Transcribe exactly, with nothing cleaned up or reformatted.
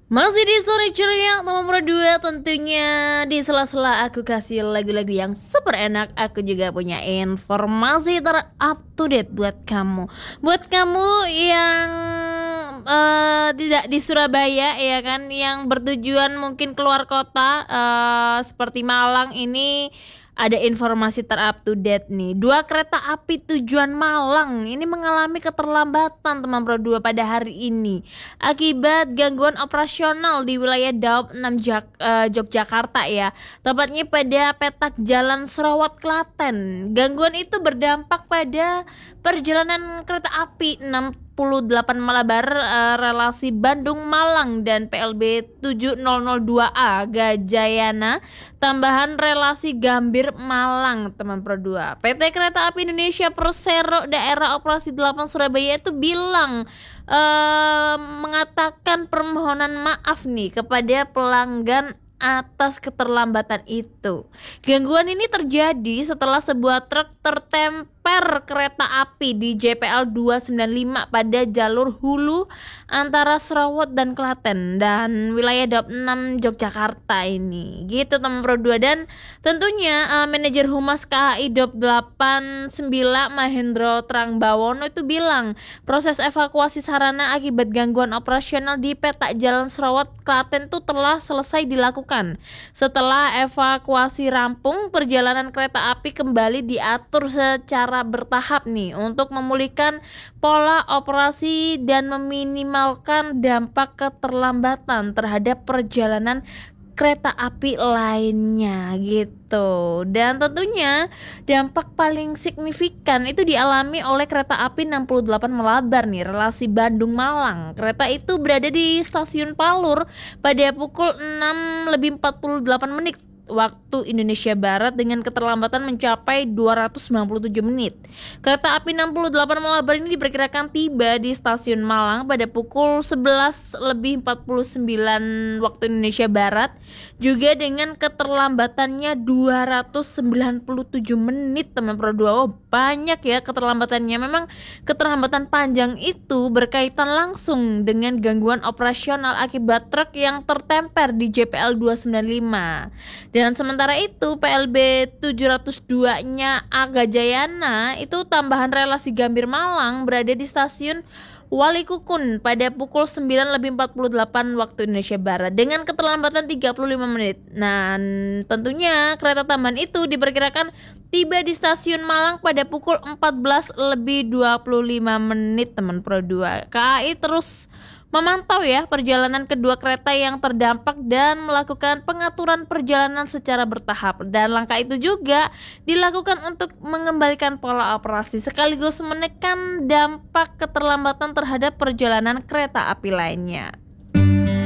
Masih di sore ceria nomor dua, tentunya di sela-sela aku kasih lagu-lagu yang super enak, aku juga punya informasi ter up to date buat kamu. Buat kamu yang eh, tidak di Surabaya ya kan, yang bertujuan mungkin keluar kota eh, seperti Malang ini, ada informasi ter up to date nih. Dua kereta api tujuan Malang ini mengalami keterlambatan teman Pro dua pada hari ini akibat gangguan operasional di wilayah Daop enam Jak- eh, Yogyakarta ya. Tepatnya pada petak Jalan Serawat Klaten. Gangguan itu berdampak pada perjalanan kereta api enam puluh delapan Malabar eh, relasi Bandung Malang dan P L B tujuh nol nol dua A Gajayana tambahan relasi Gambir Malang teman Pro dua. P T Kereta Api Indonesia Persero Daerah Operasi delapan Surabaya itu bilang eh, mengatakan permohonan maaf nih kepada pelanggan atas keterlambatan itu. Gangguan ini terjadi setelah sebuah truk tertemper kereta api di J P L dua sembilan lima pada jalur hulu antara Serawat dan Klaten dan wilayah Daop enam Yogyakarta ini. Gitu teman Pro dua. Dan tentunya uh, manajer Humas K H I Daop delapan sembilan Mahendro Trangbawono itu bilang proses evakuasi sarana akibat gangguan operasional di petak Jalan Serawat Klaten itu telah selesai dilakukan. Setelah evakuasi rampung, perjalanan kereta api kembali diatur secara bertahap nih untuk memulihkan pola operasi dan meminimalkan dampak keterlambatan terhadap perjalanan kereta api lainnya gitu. Dan tentunya dampak paling signifikan itu dialami oleh kereta api enam puluh delapan Malabar nih, relasi Bandung Malang. Kereta itu berada di stasiun Palur pada pukul enam lebih empat puluh delapan menit waktu Indonesia Barat dengan keterlambatan mencapai dua ratus sembilan puluh tujuh menit. Kereta api enam puluh delapan Malabar ini diperkirakan tiba di stasiun Malang pada pukul sebelas lebih empat puluh sembilan waktu Indonesia Barat, juga dengan keterlambatannya dua ratus sembilan puluh tujuh menit teman Pro dua. Oh, banyak ya keterlambatannya. Memang keterlambatan panjang itu berkaitan langsung dengan gangguan operasional akibat truk yang tertemper di J P L dua sembilan lima. Dan sementara itu P L B tujuh nol dua nya A Gajayana itu tambahan relasi Gambir Malang berada di stasiun Walikukun pada pukul sembilan lebih empat puluh delapan waktu Indonesia Barat dengan keterlambatan tiga puluh lima menit. Nah, tentunya kereta tambahan itu diperkirakan tiba di stasiun Malang pada pukul empat belas lebih dua puluh lima menit teman Pro dua. K A I terus memantau ya perjalanan kedua kereta yang terdampak dan melakukan pengaturan perjalanan secara bertahap, dan langkah itu juga dilakukan untuk mengembalikan pola operasi sekaligus menekan dampak keterlambatan terhadap perjalanan kereta api lainnya.